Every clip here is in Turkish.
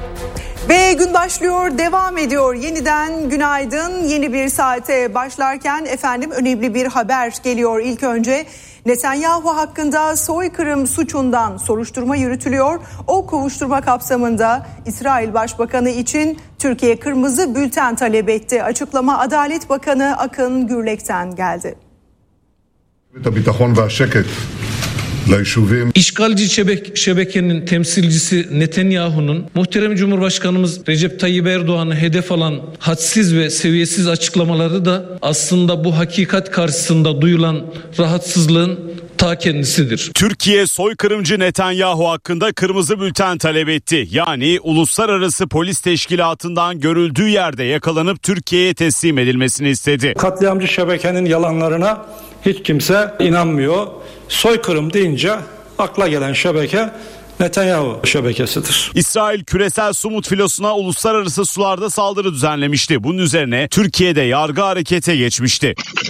Ve gün başlıyor, devam ediyor. Yeniden günaydın. Yeni bir saate başlarken önemli bir haber geliyor. İlk önce Netanyahu hakkında soykırım suçundan soruşturma yürütülüyor. O kovuşturma kapsamında İsrail Başbakanı için Türkiye kırmızı bülten talep etti. Açıklama Adalet Bakanı Akın Gürlek'ten geldi. İşgalci şebekenin temsilcisi Netanyahu'nun muhterem Cumhurbaşkanımız Recep Tayyip Erdoğan'ı hedef alan hadsiz ve seviyesiz açıklamaları da aslında bu hakikat karşısında duyulan rahatsızlığın ta kendisidir. Türkiye soykırımcı Netanyahu hakkında kırmızı bülten talep etti. Yani uluslararası polis teşkilatından görüldüğü yerde yakalanıp Türkiye'ye teslim edilmesini istedi. Katliamcı şebekenin yalanlarına hiç kimse inanmıyor. Soykırım deyince akla gelen şebeke Netanyahu şebekesidir. İsrail küresel Sumut filosuna uluslararası sularda saldırı düzenlemişti. Bunun üzerine Türkiye'de yargı harekete geçmişti.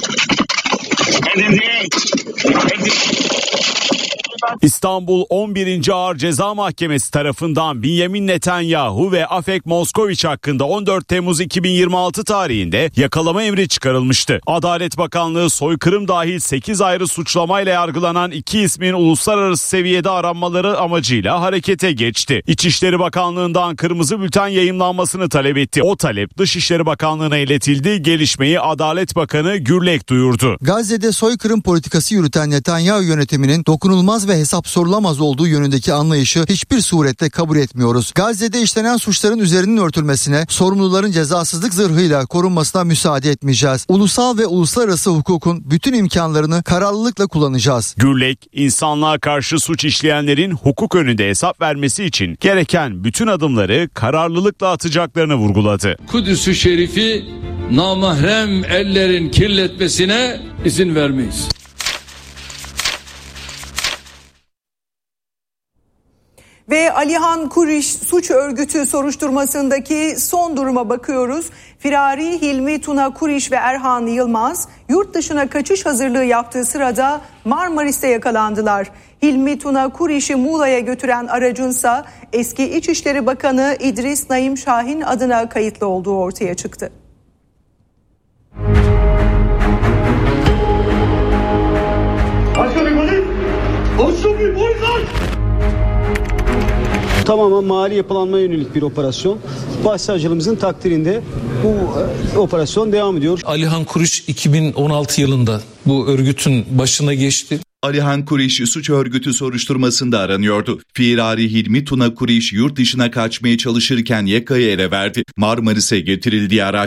İstanbul 11. Ağır Ceza Mahkemesi tarafından Binyamin Netanyahu ve Afek Moskoviç hakkında 14 Temmuz 2026 tarihinde yakalama emri çıkarılmıştı. Adalet Bakanlığı soykırım dahil 8 ayrı suçlamayla yargılanan iki ismin uluslararası seviyede aranmaları amacıyla harekete geçti. İçişleri Bakanlığı'ndan kırmızı bülten yayımlanmasını talep etti. O talep Dışişleri Bakanlığı'na iletildi. Gelişmeyi Adalet Bakanı Gürlek duyurdu. Gazze'de soykırım politikası yürüten Netanyahu yönetiminin dokunulmaz ve hesap sorulamaz olduğu yönündeki anlayışı hiçbir surette kabul etmiyoruz. Gazze'de işlenen suçların üzerinin örtülmesine, sorumluların cezasızlık zırhıyla korunmasına müsaade etmeyeceğiz. Ulusal ve uluslararası hukukun bütün imkanlarını kararlılıkla kullanacağız. Gürlek, insanlığa karşı suç işleyenlerin hukuk önünde hesap vermesi için gereken bütün adımları kararlılıkla atacaklarını vurguladı. Kudüs-ü Şerif'i namahrem ellerin kirletmesine izin vermeyiz. Ve Alihan Kuriş suç örgütü soruşturmasındaki son duruma bakıyoruz. Firari Hilmi Tuna Kuriş ve Erhan Yılmaz yurt dışına kaçış hazırlığı yaptığı sırada Marmaris'te yakalandılar. Hilmi Tuna Kuriş'i Muğla'ya götüren aracınsa eski İçişleri Bakanı İdris Naim Şahin adına kayıtlı olduğu ortaya çıktı. Tamamen mali yapılanmaya yönelik bir operasyon. Başsavcılığımızın takdirinde bu operasyon devam ediyor. Alihan Kuriş 2016 yılında bu örgütün başına geçti. Alihan Kuriş suç örgütü soruşturmasında aranıyordu. Firari Hilmi Tuna Kuriş yurt dışına kaçmaya çalışırken yakayı ele verdi. Marmaris'e getirildiği araç